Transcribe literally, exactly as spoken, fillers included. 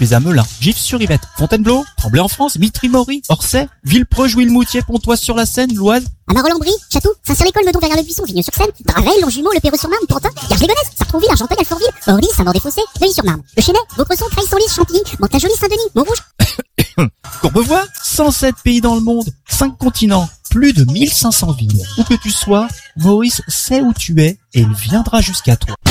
tu es à Melun, Gif-sur-Yvette, Fontainebleau, Tremblay-en-France, Mitry-Mory, Orsay, Villepreux, Jouy-le-Moutier, Pontoise-sur-la-Seine, l'Oise. À Marolles-en-Brie, Château, Saint-Cyr-l'École, Meudon, Verrières-le-Buisson, Vigneux-sur-Seine, Draveil, Longjumeau, Le Perreux-sur-Marne, Pantin, Garges-les-Gonesse, Sartrouville, Argenteuil, Alfortville, Orly, Saint-Maur-des-Fossés, Neuilly-sur-Marne, Le Chesnay, Vaucresson, Creil-Senlis, Chantilly, Mantes-la-Jolie, Saint-Denis, Montrouge. Courbevoie, cent sept pays dans le monde, cinq continents, plus de mille cinq cents villes. Où que tu sois, Maurice sait où tu es et il viendra jusqu'à toi.